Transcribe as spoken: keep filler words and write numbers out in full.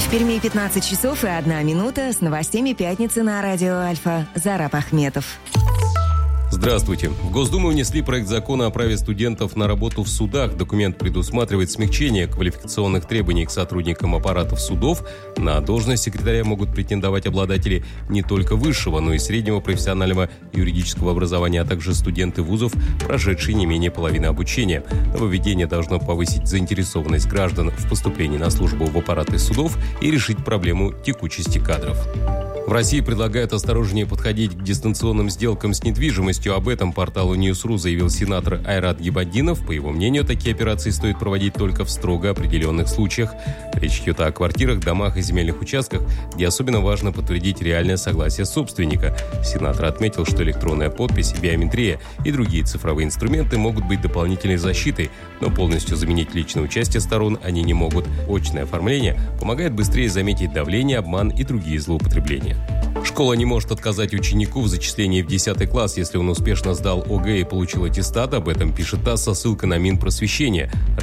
В Перми пятнадцать часов и одна минута с новостями пятницы на радио Альфа. Зараб Ахметов. Здравствуйте. В Госдуму внесли проект закона о праве студентов на работу в судах. Документ предусматривает смягчение квалификационных требований к сотрудникам аппаратов судов. На должность секретаря могут претендовать обладатели не только высшего, но и среднего профессионального юридического образования, а также студенты вузов, прошедшие не менее половины обучения. Нововведение должно повысить заинтересованность граждан в поступлении на службу в аппараты судов и решить проблему текучести кадров. В России предлагают осторожнее подходить к дистанционным сделкам с недвижимостью. Об этом порталу Ньюс.ру заявил сенатор Айрат Гибаддинов. По его мнению, такие операции стоит проводить только в строго определенных случаях. Речь идет о квартирах, домах и земельных участках, где особенно важно подтвердить реальное согласие собственника. Сенатор отметил, что электронная подпись, биометрия и другие цифровые инструменты могут быть дополнительной защитой, но полностью заменить личное участие сторон они не могут. Очное оформление помогает быстрее заметить давление, обман и другие злоупотребления. Школа не может отказать ученику в зачислении в десятый класс, если он успешно сдал ОГЭ и получил аттестат. Об этом пишет ТАСС со ссылкой на Минпросвещение.